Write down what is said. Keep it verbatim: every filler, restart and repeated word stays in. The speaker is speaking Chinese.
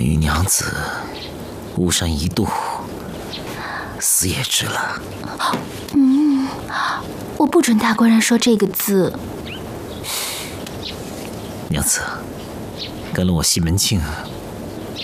与娘子巫山一渡，死也值了。 嗯，我不准大官人说这个字。 娘子，跟了我西门庆